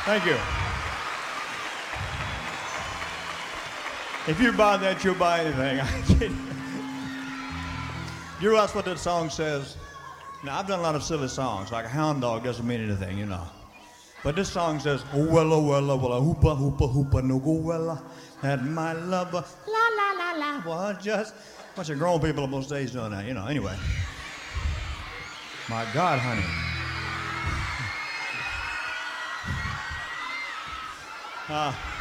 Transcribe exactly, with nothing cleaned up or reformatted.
Thank you. If you buy that, you'll buy anything. I kid you. You realize what that song says? Now, I've done a lot of silly songs, like a hound dog doesn't mean anything, you know. But this song says, oh, wella, wella, wella, hoopa, hoopa, hoopa, no go, wella, had my lover, la, la, la, la. Well, just a bunch of grown people most days doing that, you know. Anyway. My God, honey. Uh,